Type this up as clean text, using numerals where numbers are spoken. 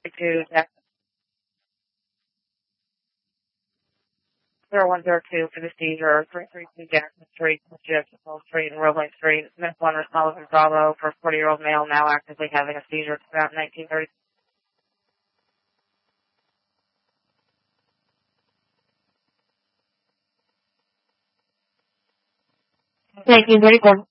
to 0102 for the seizure, 332 Jackson Street, Jefferson Street, and Roebling Street. Smith 1 Sullivan Bravo for a 40-year-old male now actively having a seizure throughout 1930. Thank you, very good.